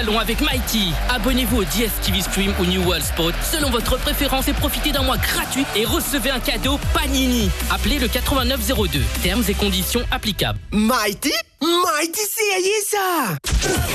salon avec Mighty. Abonnez-vous au DStv Stream ou New World Sport selon votre préférence et profitez d'un mois gratuit et recevez un cadeau Panini. Appelez le 8902. Termes et conditions applicables. Mighty, c'est ça.